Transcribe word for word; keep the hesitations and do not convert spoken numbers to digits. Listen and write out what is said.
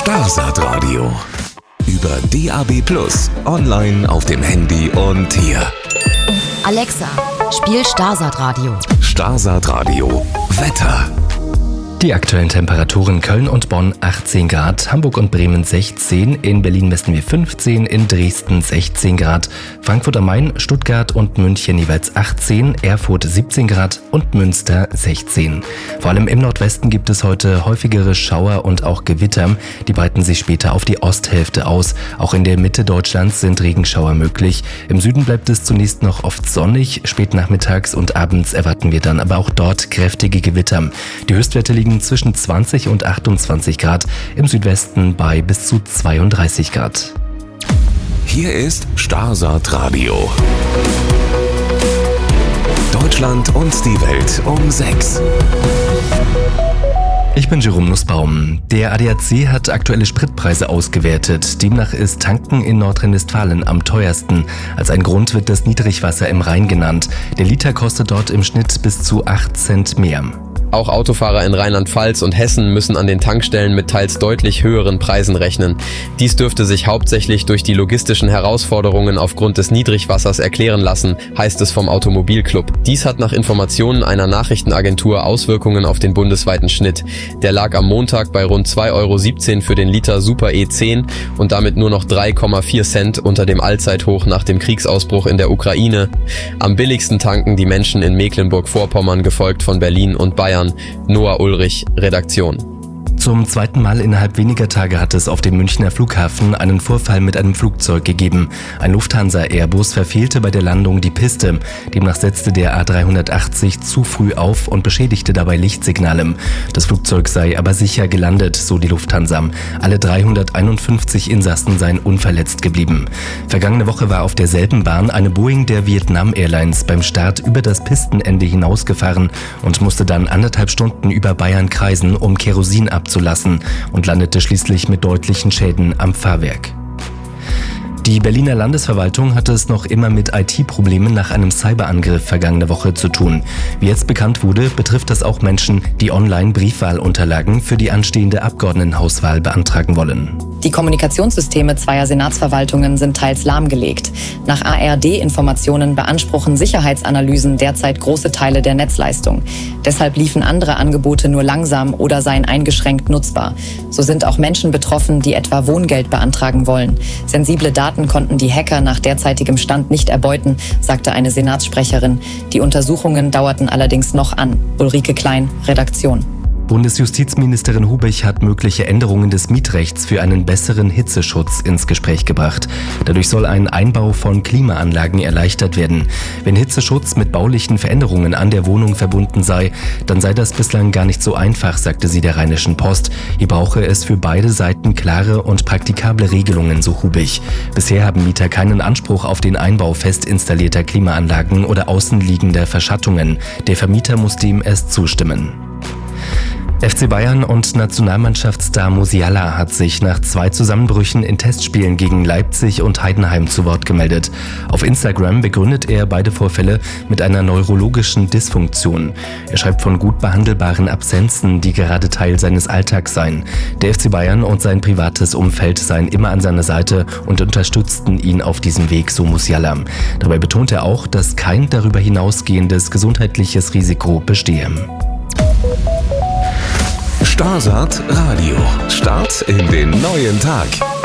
Starsat Radio. Über D A B plus, online auf dem Handy und hier. Alexa, spiel Starsat Radio. Starsat Radio. Wetter. Die aktuellen Temperaturen: Köln und Bonn achtzehn Grad, Hamburg und Bremen sechzehn, in Berlin messen wir fünfzehn, in Dresden sechzehn Grad, Frankfurt am Main, Stuttgart und München jeweils achtzehn, Erfurt siebzehn Grad und Münster sechzehn. Vor allem im Nordwesten gibt es heute häufigere Schauer und auch Gewitter. Die breiten sich später auf die Osthälfte aus. Auch in der Mitte Deutschlands sind Regenschauer möglich. Im Süden bleibt es zunächst noch oft sonnig, spät nachmittags und abends erwarten wir dann aber auch dort kräftige Gewitter. Die Höchstwerte liegen zwischen zwanzig und achtundzwanzig Grad, im Südwesten bei bis zu zweiunddreißig Grad. Hier ist Starsat Radio. Deutschland und die Welt um sechs. Ich bin Jerome Nussbaum. Der A D A C hat aktuelle Spritpreise ausgewertet. Demnach ist Tanken in Nordrhein-Westfalen am teuersten. Als ein Grund wird das Niedrigwasser im Rhein genannt. Der Liter kostet dort im Schnitt bis zu acht Cent mehr. Auch Autofahrer in Rheinland-Pfalz und Hessen müssen an den Tankstellen mit teils deutlich höheren Preisen rechnen. Dies dürfte sich hauptsächlich durch die logistischen Herausforderungen aufgrund des Niedrigwassers erklären lassen, heißt es vom Automobilclub. Dies hat nach Informationen einer Nachrichtenagentur Auswirkungen auf den bundesweiten Schnitt. Der lag am Montag bei rund zwei Euro siebzehn für den Liter Super E zehn und damit nur noch drei Komma vier Cent unter dem Allzeithoch nach dem Kriegsausbruch in der Ukraine. Am billigsten tanken die Menschen in Mecklenburg-Vorpommern, gefolgt von Berlin und Bayern. Noah Ulrich, Redaktion. Zum zweiten Mal innerhalb weniger Tage hat es auf dem Münchner Flughafen einen Vorfall mit einem Flugzeug gegeben. Ein Lufthansa-Airbus verfehlte bei der Landung die Piste. Demnach setzte der A dreihundertachtzig zu früh auf und beschädigte dabei Lichtsignale. Das Flugzeug sei aber sicher gelandet, so die Lufthansa. Alle dreihunderteinundfünfzig Insassen seien unverletzt geblieben. Vergangene Woche war auf derselben Bahn eine Boeing der Vietnam Airlines beim Start über das Pistenende hinausgefahren und musste dann anderthalb Stunden über Bayern kreisen, um Kerosin abzulassen. Zulassen und landete schließlich mit deutlichen Schäden am Fahrwerk. Die Berliner Landesverwaltung hatte es noch immer mit I T-Problemen nach einem Cyberangriff vergangene Woche zu tun. Wie jetzt bekannt wurde, betrifft das auch Menschen, die online Briefwahlunterlagen für die anstehende Abgeordnetenhauswahl beantragen wollen. Die Kommunikationssysteme zweier Senatsverwaltungen sind teils lahmgelegt. Nach A R D-Informationen beanspruchen Sicherheitsanalysen derzeit große Teile der Netzleistung. Deshalb liefen andere Angebote nur langsam oder seien eingeschränkt nutzbar. So sind auch Menschen betroffen, die etwa Wohngeld beantragen wollen. Sensible Daten konnten die Hacker nach derzeitigem Stand nicht erbeuten, sagte eine Senatssprecherin. Die Untersuchungen dauerten allerdings noch an. Ulrike Klein, Redaktion. Bundesjustizministerin Hubich hat mögliche Änderungen des Mietrechts für einen besseren Hitzeschutz ins Gespräch gebracht. Dadurch soll ein Einbau von Klimaanlagen erleichtert werden. Wenn Hitzeschutz mit baulichen Veränderungen an der Wohnung verbunden sei, dann sei das bislang gar nicht so einfach, sagte sie der Rheinischen Post. Hier brauche es für beide Seiten klare und praktikable Regelungen, so Hubich. Bisher haben Mieter keinen Anspruch auf den Einbau fest installierter Klimaanlagen oder außenliegender Verschattungen. Der Vermieter muss dem erst zustimmen. F C Bayern und Nationalmannschaftsstar Musiala hat sich nach zwei Zusammenbrüchen in Testspielen gegen Leipzig und Heidenheim zu Wort gemeldet. Auf Instagram begründet er beide Vorfälle mit einer neurologischen Dysfunktion. Er schreibt von gut behandelbaren Absenzen, die gerade Teil seines Alltags seien. Der F C Bayern und sein privates Umfeld seien immer an seiner Seite und unterstützten ihn auf diesem Weg, so Musiala. Dabei betont er auch, dass kein darüber hinausgehendes gesundheitliches Risiko bestehe. Starsat Radio. Start in den neuen Tag.